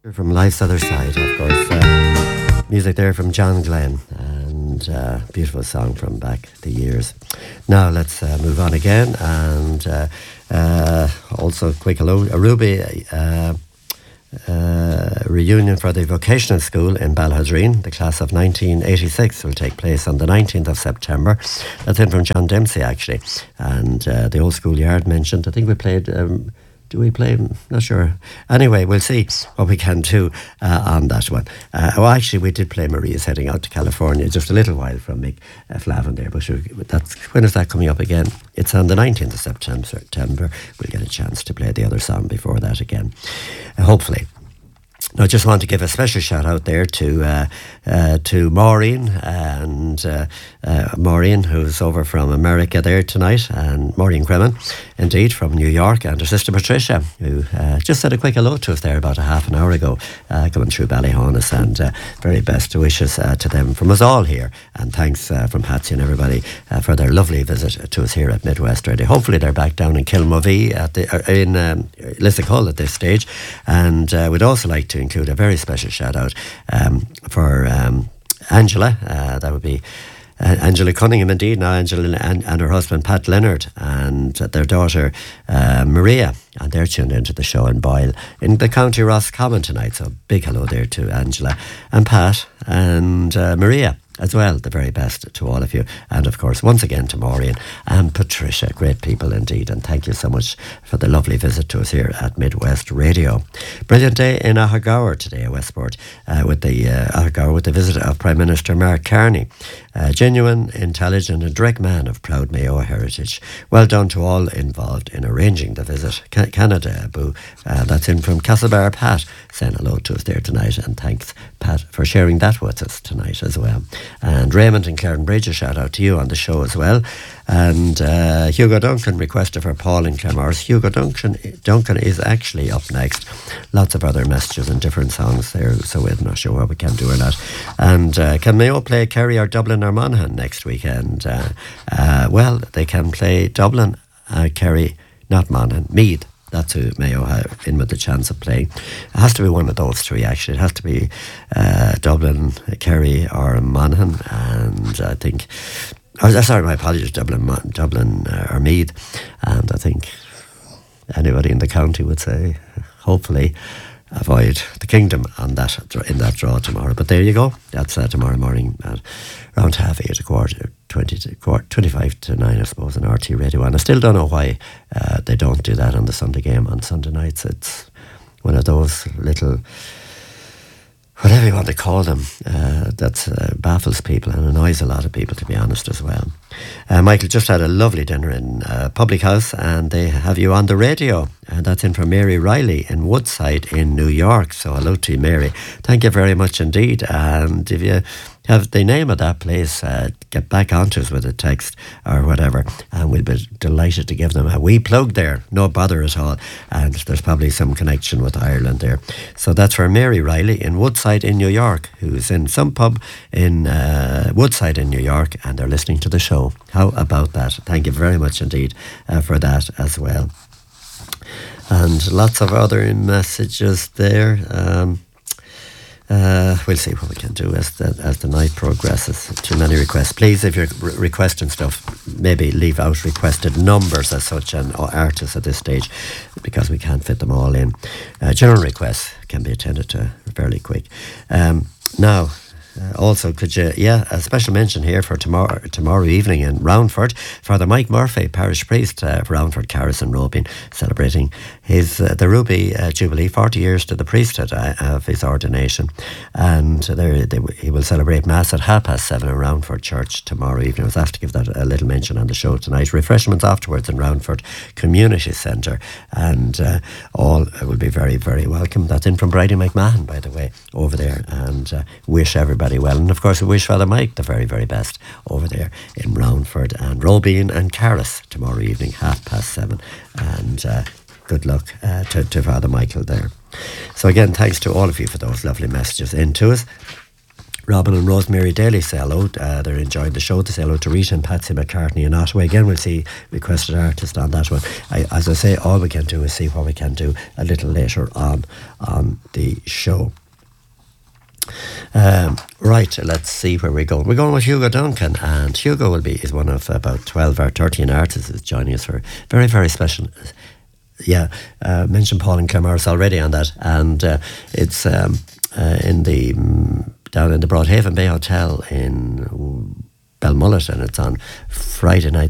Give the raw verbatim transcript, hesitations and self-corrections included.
From Life's Other Side, of course. Uh, music there from John Glenn, and uh, beautiful song from back the years. Now let's uh, move on again, and uh, uh, also quick hello, a Ruby uh, uh, reunion for the vocational school in Balhadreen. The class of nineteen eighty-six will take place on the nineteenth of September. That's in from John Dempsey, actually, and uh, the old schoolyard mentioned. I think we played. Um, Do we play? Not sure. Anyway, we'll see what we can do uh, on that one. Uh, oh, actually, we did play Maria's Heading Out to California just a little while from Mick uh, Flavin there. But sure, that's, when is that coming up again? It's on the nineteenth of September. September. We'll get a chance to play the other song before that again, uh, hopefully. Now, I just want to give a special shout out there to uh, uh, to Maureen and uh, uh, Maureen, who's over from America there tonight, and Maureen Cremin, indeed, from New York, and her sister Patricia, who uh, just said a quick hello to us there about a half an hour ago, uh, coming through Ballyhonus, and uh, very best wishes uh, to them from us all here, and thanks uh, from Patsy and everybody uh, for their lovely visit to us here at Midwest Radio. Hopefully they're back down in Kilmovee at the, uh, in um, Lissacull at this stage, and uh, we'd also like to include a very special shout out um, for um, Angela. Uh, that would be uh, Angela Cunningham, indeed. Now Angela and, and her husband Pat Leonard, and their daughter uh, Maria, and they're tuned into the show in Boyle in the County Roscommon tonight. So big hello there to Angela and Pat and uh, Maria as well. The very best to all of you, and of course once again to Maureen and Patricia. Great people indeed, and thank you so much for the lovely visit to us here at Midwest Radio. Brilliant day in Ahagower today at Westport, uh, with the uh, Ahagower with the visit of Prime Minister Mark Carney, a genuine, intelligent and direct man of proud Mayo heritage. Well done to all involved in arranging the visit. Ca- Canada Boo, uh, that's in from Castlebar. Pat saying hello to us there tonight, and thanks Pat for sharing that with us tonight as well. And Raymond and Claren Bridge, a shout out to you on the show as well. And uh, Hugo Duncan requested for Paul and Clamars. Hugo Duncan Duncan is actually up next. Lots of other messages and different songs there, so we're not sure what we can do or not. And uh, can Mayo play Kerry or Dublin or Monaghan next weekend? Uh, uh, well, they can play Dublin, uh, Kerry, not Monaghan, Meath. That's who Mayo have in with the chance of playing. It has to be one of those three, actually. It has to be uh, Dublin, Kerry or Monaghan. And I think, oh, sorry, my apologies, Dublin, Dublin uh, or Meath. And I think anybody in the county would say, hopefully, avoid the Kingdom on that in that draw tomorrow. But there you go. That's uh, tomorrow morning at around half eight, a quarter, twenty to quarter, twenty-five to nine, I suppose, on R T Radio. And I still don't know why uh, they don't do that on the Sunday game on Sunday nights. It's one of those little, whatever you want to call them, uh, that uh, baffles people and annoys a lot of people, to be honest, as well. Uh, Michael just had a lovely dinner in uh, Public House, and they have you on the radio, and that's in from Mary Riley in Woodside in New York. So hello to you, Mary. Thank you very much indeed. And if you have the name of that place, uh, get back onto us with a text or whatever, and we'll be delighted to give them a wee plug there. No bother at all. And there's probably some connection with Ireland there. So that's for Mary Riley in Woodside in New York, who's in some pub in uh, Woodside in New York, and they're listening to the show. How about that? Thank you very much indeed uh, for that as well. And lots of other messages there. Um, Uh, we'll see what we can do as the as the night progresses. Too many requests. Please, if you're re- requesting stuff, maybe leave out requested numbers as such and or artists at this stage, because we can't fit them all in. Uh, general requests can be attended to fairly quick. Um, now, Uh, also, could you, yeah, a special mention here for tomorrow tomorrow evening in Roundford, Father Mike Murphy, parish priest uh, of Roundford, Carris and Robin, celebrating his uh, the Ruby uh, Jubilee, forty years to the priesthood uh, of his ordination. And there, they, he will celebrate Mass at half past seven in Roundford Church tomorrow evening. I was asked to give that a little mention on the show tonight. Refreshments afterwards in Roundford Community Centre, and uh, all will be very, very welcome. That's in from Bridie McMahon, by the way, over there, and uh, wish everybody well. And of course we wish Father Mike the very, very best over there in Roundford and Robin and Carris tomorrow evening, half past seven. And uh, good luck uh, to, to Father Michael there. So again, thanks to all of you for those lovely messages in to us. Robin and Rosemary Daly say hello. Uh, they're enjoying the show. They say hello to Rita and Patsy McCartney in Ottawa. Again, we'll see requested artist on that one. I, as I say, all we can do is see what we can do a little later on on the show. Um, right, let's see where we're going. We're going with Hugo Duncan, and Hugo will be is one of about twelve or thirteen artists who's joining us for very, very special. Yeah, uh, mentioned Paul and Claremorris already on that, and uh, it's um, uh, in the um, down in the Broadhaven Bay Hotel in Belmullet, and it's on Friday night,